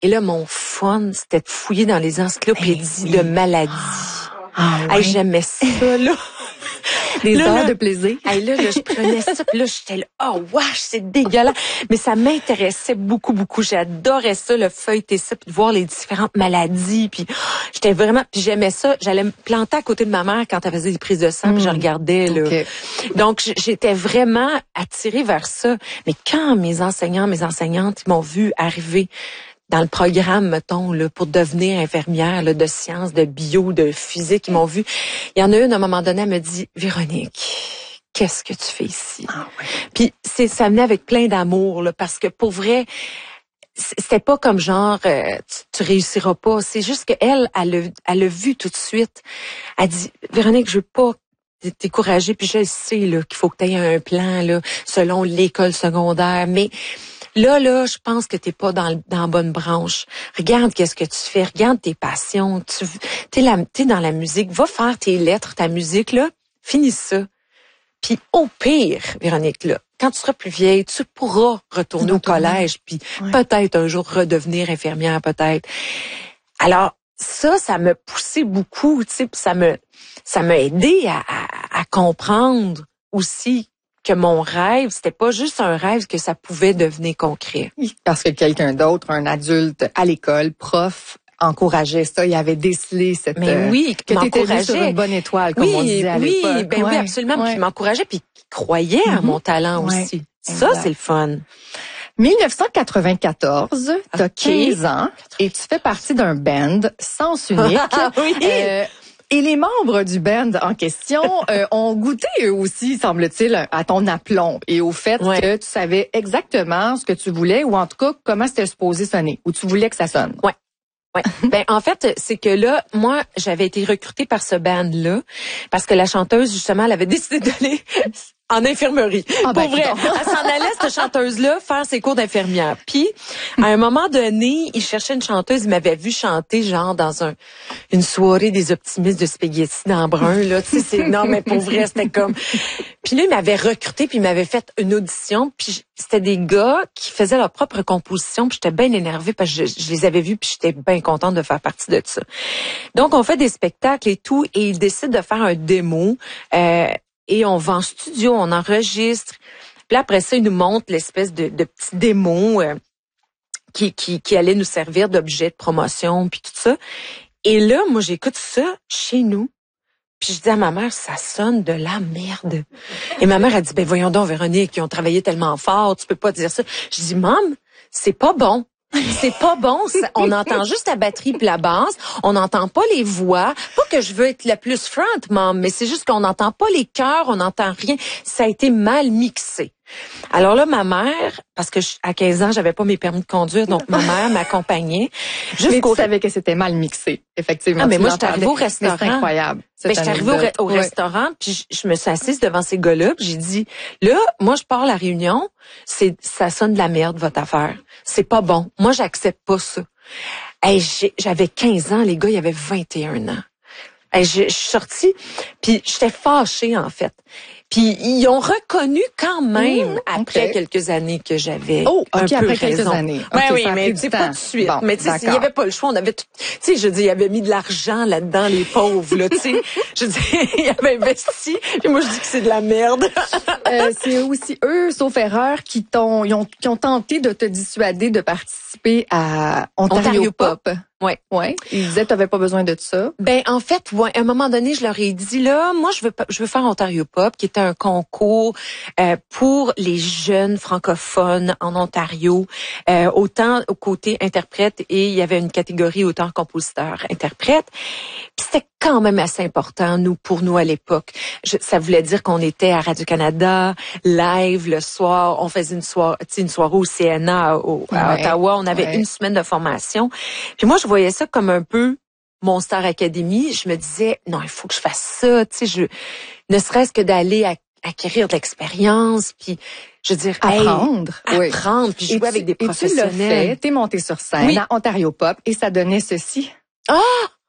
Et là, mon fun, c'était de fouiller dans les encyclopédies de maladies. Hey, j'aimais ça, là. Des heures de plaisir. Hey, là, je prenais ça, puis là, j'étais là, oh, wesh, c'est dégueulasse. Mais ça m'intéressait beaucoup, beaucoup. J'adorais ça, le feuilleter ça, puis de voir les différentes maladies. Puis j'étais vraiment, puis j'aimais ça. J'allais me planter à côté de ma mère quand elle faisait des prises de sang, puis je regardais, là. Okay. Donc, j'étais vraiment attirée vers ça. Mais quand mes enseignantes, ils m'ont vu arriver dans le programme, mettons, là, pour devenir infirmière, là, de sciences, de bio, de physique, ils m'ont vu. Il y en a une, à un moment donné, elle me dit, Véronique, qu'est-ce que tu fais ici? Puis ça venait avec plein d'amour, là, parce que pour vrai, c'était pas comme genre, tu réussiras pas. C'est juste qu'elle, elle a vu tout de suite. Elle dit, Véronique, je veux pas décourager, puis je sais, là, qu'il faut que tu aies un plan, là, selon l'école secondaire, mais là, je pense que t'es pas dans la bonne branche. Regarde qu'est-ce que tu fais, regarde tes passions. T'es dans la musique. Va faire tes lettres, ta musique, là. Finis ça. Puis au pire, Véronique, là, quand tu seras plus vieille, tu pourras retourner au collège, puis peut-être un jour redevenir infirmière, peut-être. Alors, ça me poussait beaucoup, tu sais, puis ça m'a aidé à comprendre aussi que mon rêve, c'était pas juste un rêve, que ça pouvait devenir concret. Parce que quelqu'un d'autre, un adulte à l'école, prof, encourageait ça, il avait décelé cette... Mais oui, que t'étais sur une bonne étoile, comme on disait à l'époque. Oui, absolument, puis il m'encourageait, puis il croyait à mon talent aussi. Ça, c'est le fun. 1994, t'as 15 ans et tu fais partie d'un band Sens Unique. Et les membres du band en question ont goûté eux aussi, semble-t-il, à ton aplomb et au fait que tu savais exactement ce que tu voulais ou en tout cas comment c'était supposé sonner ou tu voulais que ça sonne. Ouais. Ben en fait, c'est que là, moi, j'avais été recrutée par ce band-là parce que la chanteuse, justement, elle avait décidé d'aller en infirmerie. Pour vrai. Elle s'en allait, cette chanteuse-là, faire ses cours d'infirmière. Puis, à un moment donné, il cherchait une chanteuse. Il m'avait vu chanter, genre, dans une soirée des optimistes de spaghetti dans Brun, là. Tu sais, non, mais pour vrai, c'était comme... Puis là, il m'avait recruté, puis il m'avait fait une audition. Puis c'était des gars qui faisaient leur propre composition. Puis j'étais bien énervée parce que je les avais vus, puis j'étais bien contente de faire partie de ça. Donc, on fait des spectacles et tout, et ils décident de faire un démo. Et on va en studio, on enregistre. Puis après ça, ils nous montrent l'espèce de petit démo qui allait nous servir d'objet de promotion, puis tout ça. Et là, moi, j'écoute ça chez nous. Puis je dis à ma mère, ça sonne de la merde. Et ma mère a dit, ben voyons donc, Véronique, ils ont travaillé tellement fort, tu peux pas dire ça. Je dis, Maman, c'est pas bon. C'est pas bon, on entend juste la batterie puis la basse, on n'entend pas les voix. Pas que je veux être la plus front, Maman, mais c'est juste qu'on n'entend pas les chœurs, on n'entend rien. Ça a été mal mixé. Alors là, ma mère, parce que à 15 ans, j'avais pas mes permis de conduire, donc ma mère m'accompagnait. Mais tu savais que c'était mal mixé, effectivement. Ah, mais moi, j'étais arrivée au restaurant. C'est incroyable. Mais j'étais arrivée au restaurant, puis je me suis assise devant ces gars-là, puis j'ai dit, là, moi, je pars à la réunion, ça sonne de la merde, votre affaire. C'est pas bon. Moi, j'accepte pas ça. Hey, j'avais 15 ans, les gars, ils avaient 21 ans. Hey, je suis sortie, puis j'étais fâchée, en fait. Puis ils ont reconnu quand même après quelques années que j'avais un peu après raison. Quelques années. Ben oui, mais c'est pas tout de suite. Bon, mais tu sais, s'il y avait pas le choix, on avait tout. Tu sais, je dis, il avait mis de l'argent là-dedans, les pauvres là. Tu sais, je dis, il avait investi. Puis moi, je dis que c'est de la merde. C'est aussi eux, sauf erreur, qui ont tenté de te dissuader de participer à Ontario Pop. Ouais. Ils disaient que tu n'avais pas besoin de ça. Ben en fait, à un moment donné, je leur ai dit là, moi je veux faire Ontario Pop, qui était un concours pour les jeunes francophones en Ontario, autant au côté interprète et il y avait une catégorie autant compositeur-interprète. Puis c'était quand même assez important pour nous à l'époque. Ça voulait dire qu'on était à Radio-Canada, live le soir, on faisait une soirée au CNA à Ottawa, on avait une semaine de formation. Puis moi je voyais ça comme un peu mon Star Academy. Je me disais, non, il faut que je fasse ça. Tu sais, ne serait-ce que d'aller acquérir de l'expérience, puis je veux dire, apprendre, puis jouer avec des professionnels. Et tu l'as fait, t'es monté sur scène à Ontario Pop et ça donnait ceci. Ah!